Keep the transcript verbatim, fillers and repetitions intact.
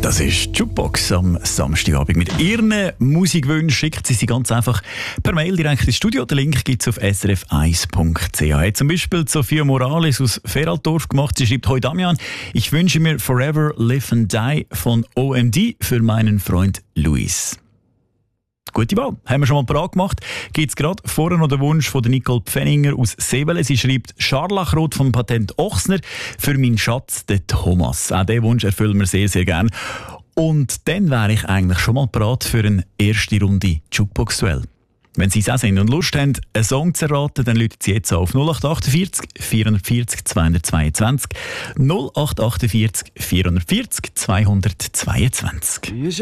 Das ist Jukebox am Samstagabend. Mit Ihren Musikwünschen schickt sie sie ganz einfach per Mail direkt ins Studio. Den Link gibt es auf s r f eins punkt c h. Hat zum Beispiel Sophia Morales aus Feraldorf gemacht. Sie schreibt: Hoi Damian, ich wünsche mir Forever Live and Die von O M D für meinen Freund Luis. Gute Wahl. Haben wir schon mal parat gemacht. Gibt es gerade vorher noch den Wunsch von der Nicole Pfenninger aus Sevelen. Sie schreibt: Scharlachrot vom Patent Ochsner für meinen Schatz, den Thomas. Auch diesen Wunsch erfüllen wir sehr, sehr gerne. Und dann wäre ich eigentlich schon mal parat für eine erste Runde Jukebox-Duell. Wenn Sie es auch sind und Lust haben, einen Song zu erraten, dann rufen Sie jetzt auf null acht achtundvierzig vierundvierzig zweihundertzweiundzwanzig null acht achtundvierzig vierundvierzig zweihundertzweiundzwanzig.